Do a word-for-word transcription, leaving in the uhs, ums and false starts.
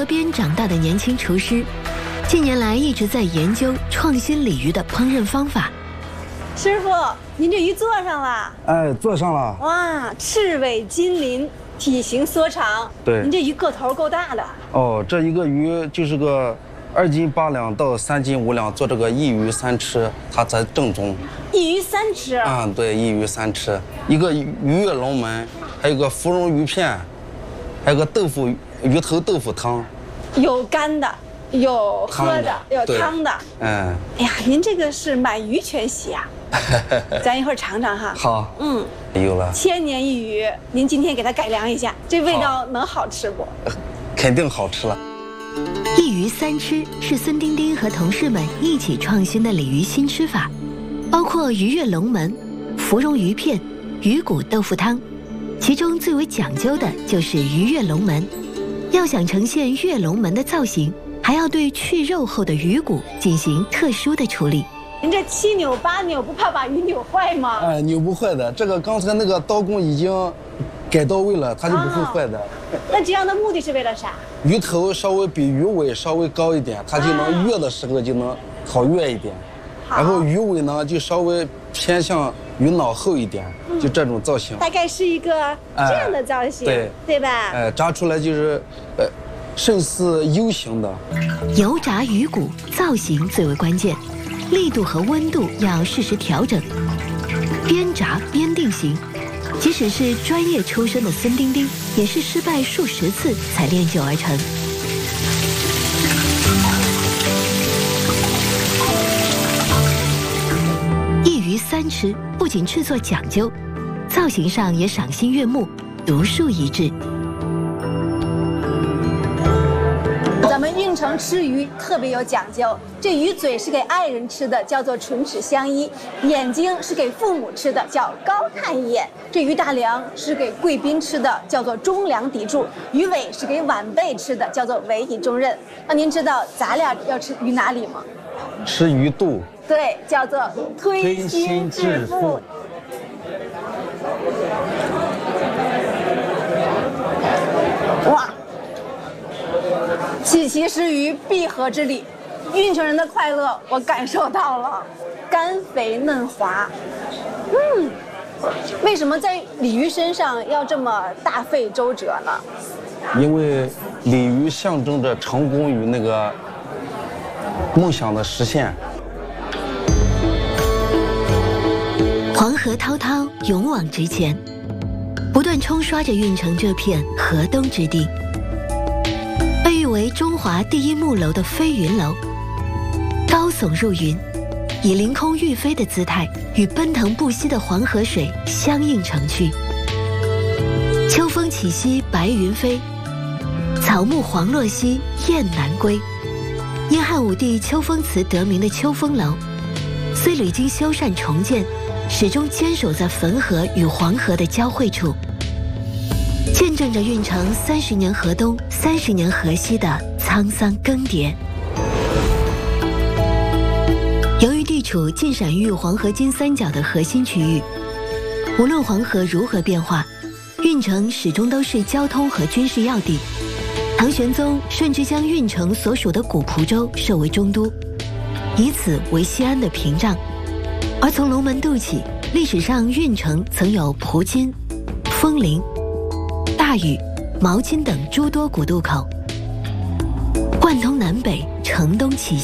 河边长大的年轻厨师，近年来一直在研究创新鲤鱼的烹饪方法。 师傅，您这鱼做上了？ 哎，做上了。 哇，赤尾金鳞，体型缩长。 对， 您这鱼个头够大的。 哦，这一个鱼就是个二斤八两到三斤五两，做这个一鱼三吃，它才正宗。 一鱼三吃。 啊、嗯，对，一鱼三吃，一个鱼跃龙门，还有个芙蓉鱼片，还有个豆腐鱼头豆腐汤。 有干的，有喝的，有汤的。 嗯。 哎呀，您这个是满鱼全席啊！咱一会儿尝尝哈。 好。 嗯。 有了。 千年一鱼，您今天给它改良一下，这味道能好吃不？ 肯定好吃了。 一鱼三吃是孙丁丁和同事们一起创新的鲤鱼新吃法，包括鱼跃龙门、芙蓉鱼片、鱼骨豆腐汤，其中最为讲究的就是鱼跃龙门。要想呈现跃龙门的造型，还要对去肉后的鱼骨进行特殊的处理。 您这七扭八扭，不怕把鱼扭坏吗？ 哎，扭不坏的。这个刚才那个刀工已经改到位了，它就不会坏的。 哦、那这样的目的是为了啥？ 鱼头稍微比鱼尾稍微高一点，它就能跃的时候就能好跃一点。啊、然后鱼尾呢就稍微偏向鱼脑后一点，嗯、就这种造型。 大概是一个这样的造型， 哎、对对吧？ 哎，炸出来就是呃，甚似 U 型的。 油炸鱼骨造型最为关键。力度和温度要适时调整，边炸边定型。即使是专业出身的孙丁丁，也是失败数十次才练就而成。一鱼三吃不仅制作讲究，造型上也赏心悦目，独树一帜。 咱们运城吃鱼特别有讲究，这鱼嘴是给爱人吃的，叫做唇齿相依；眼睛是给父母吃的，叫高看一眼；这鱼大梁是给贵宾吃的，叫做中梁砥柱；鱼尾是给晚辈吃的，叫做委以重任。那您知道咱俩要吃鱼哪里吗？ 吃鱼肚。 对，叫做推心置腹。哇！喜其食鱼，闭合之礼，运城人的快乐我感受到了，干肥嫩滑。嗯，为什么在鲤鱼身上要这么大费周折呢？ 因为鲤鱼象征着成功与那个梦想的实现。 黄河滔滔，勇往直前，不断冲刷着运城这片河东之地。被誉为中华第一木楼的飞云楼，高耸入云，以凌空欲飞的姿态与奔腾不息的黄河水相映成趣。秋风起兮白云飞，草木黄落兮雁南归。因汉武帝秋风祠得名的秋风楼，虽屡经修缮重建，始终坚守在汾河与黄河的交汇处，见证着运城三十年河东、三十年河西的沧桑更迭。由于地处晋陕豫黄河金三角的核心区域，无论黄河如何变化，运城始终都是交通和军事要地。唐玄宗甚至将运城所属的古蒲州设为中都，以此为西安的屏障。而从龙门渡起，历史上运城曾有蒲津、枫林、大禹、毛津等诸多古渡口，贯通南北，城东起西。